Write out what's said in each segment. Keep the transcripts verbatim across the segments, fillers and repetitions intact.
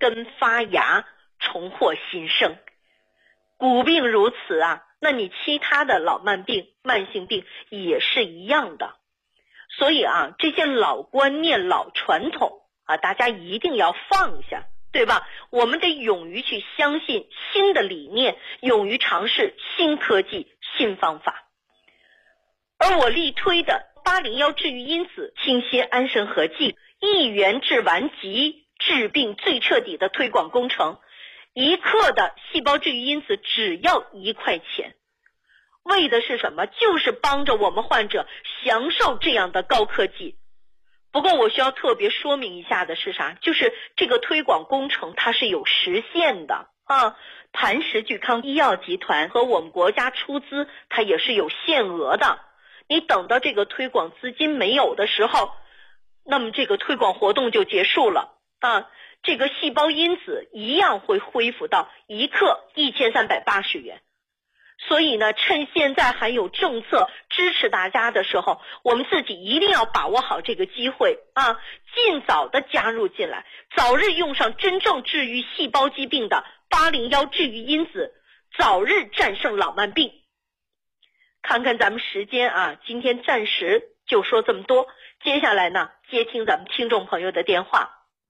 根发芽，重获新生。骨病如此啊，那你其他的老慢病、慢性病也是一样的。所以啊，这些老观念、老传统啊，大家一定要放下，对吧？我们得勇于去相信新的理念，勇于尝试新科技、新方法。而我力推的八零一治愈因子清新安神合剂，一元治完疾，治病最彻底的推广工程，一克的细胞治愈因子只要一块钱，为的是什么？就是帮着我们患者享受这样的高科技。不过我需要特别说明一下的是啥？就是这个推广工程它是有时限的啊。磐石聚康医药集团和我们国家出资，它也是有限额的。你等到这个推广资金没有的时候，那么这个推广活动就结束了啊。这个细胞因子一样会恢复到一克一千三百八十元。所以呢，趁现在还有政策支持大家的时候，我们自己一定要把握好这个机会啊，尽早的加入进来，早日用上真正治愈细胞疾病的八零一治愈因子，早日战胜老慢病。看看咱们时间啊，今天暂时就说这么多，接下来呢，接听咱们听众朋友的电话。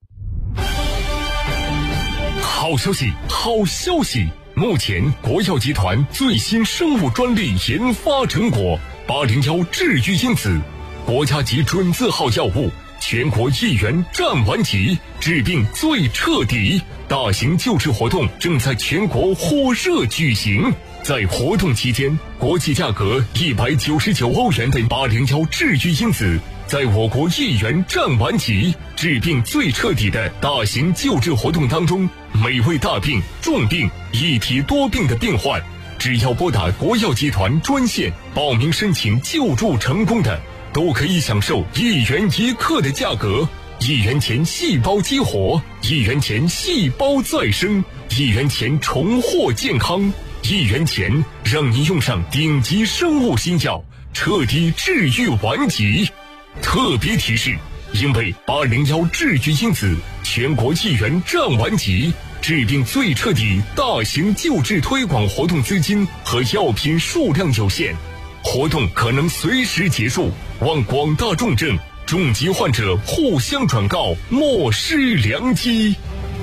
好消息，好消息！目前国药集团最新生物专利研发成果八零一治愈因子，国家级准字号药物，全国一元占完级，治病最彻底。大型救治活动正在全国火热举行。在活动期间，国际价格一百九十九欧元的八零一治愈因子，在我国一元占完级，治病最彻底的大型救治活动当中，每位大病、重病、一体多病的病患，只要拨打国药集团专线报名申请救助成功的，都可以享受一元一克的价格。一元钱细胞激活，一元钱细胞再生，一元钱重获健康，一元钱让你用上顶级生物新药，彻底治愈顽疾。特别提示，因为八零一治愈因子全国一元占完级，治病最彻底大型救治推广活动资金和药品数量有限，活动可能随时结束，望广大重症重疾患者互相转告，莫失良机。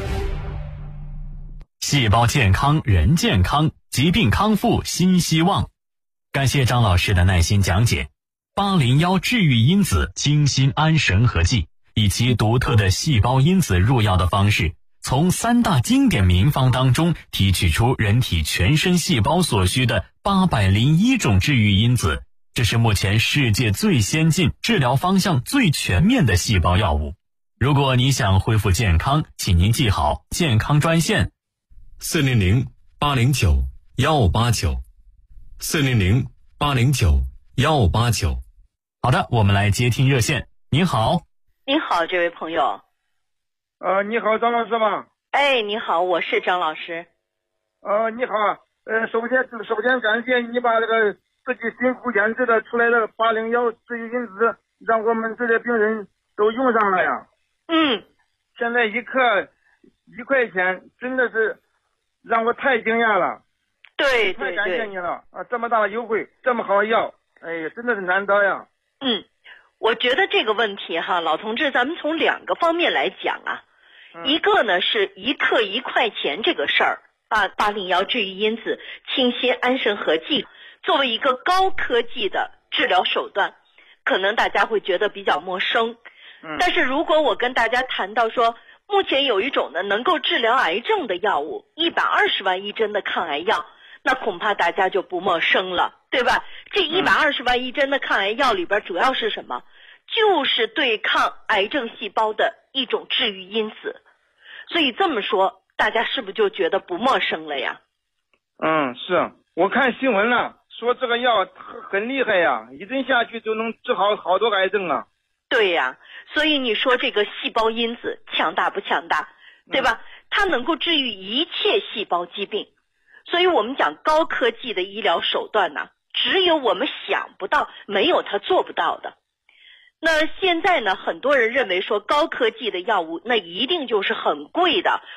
细胞健康人健康，疾病康复新希望。感谢张老师的耐心讲解。八零一治愈因子清新安神合剂，以其独特的细胞因子入药的方式，从三大经典名方当中提取出人体全身细胞所需的八百零一种治愈因子，这是目前世界最先进、治疗方向最全面的细胞药物。如果你想恢复健康，请您记好健康专线四零零八零九幺八九，四零零八零九幺八九。 好的，我们来接听热线。您好。 您好，这位朋友。 呃，你好，张老师吗？ 哎，你好，我是张老师。 呃，你好，呃，首先首先感谢你把这个自己辛苦研制的出来的八零一治愈因子，让我们这些病人都用上了呀。 嗯， 现在一克一块钱，真的是让我太惊讶了。 对对对， 太感谢你了啊！这么大的优惠，这么好药，哎呀，真的是难得呀。 嗯，我觉得这个问题哈，老同志，咱们从两个方面来讲啊。嗯、一个呢是一克一块钱这个事儿啊，八零一治愈因子清新安神合剂作为一个高科技的治疗手段，可能大家会觉得比较陌生。嗯、但是如果我跟大家谈到说，目前有一种呢能够治疗癌症的药物，一百二十万一针的抗癌药，那恐怕大家就不陌生了，对吧？这一百二十万一针的抗癌药里边主要是什么？就是对抗癌症细胞的一种治愈因子。所以这么说，大家是不是就觉得不陌生了呀？ 嗯，是。我看新闻了，说这个药很厉害呀，一针下去就能治好好多癌症啊。 对呀，所以你说这个细胞因子强大不强大，对吧？它能够治愈一切细胞疾病。所以我们讲高科技的医疗手段呢，只有我们想不到，没有它做不到的。那现在呢，很多人认为说高科技的药物那一定就是很贵的，